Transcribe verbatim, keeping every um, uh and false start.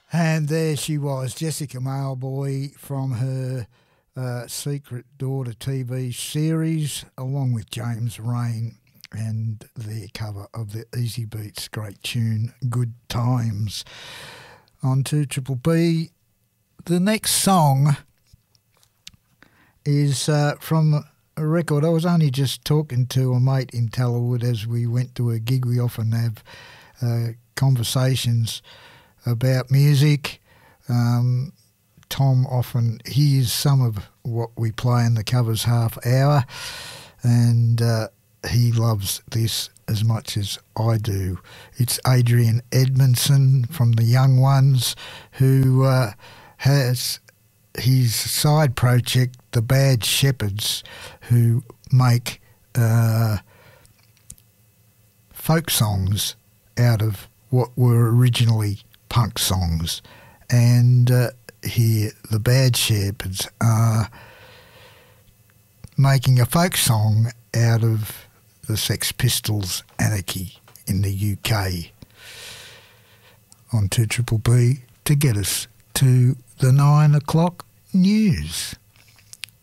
And there she was, Jessica Mailboy, from her uh, Secret Daughter T V series, along with James Rain, and their cover of the Easy Beats great tune, Good Times. On two Triple B, the next song is uh, from a record. I was only just talking to a mate in Tallerwood as we went to a gig. We often have uh, conversations about music. Um, Tom often hears some of what we play in the covers half hour, and uh, he loves this as much as I do. It's Adrian Edmondson from the Young Ones, who uh, has his side project, The Bad Shepherds, who make uh, folk songs out of what were originally punk songs. And uh, here the Bad Shepherds are making a folk song out of the Sex Pistols' Anarchy in the U K. On two Triple B to get us to the nine o'clock news.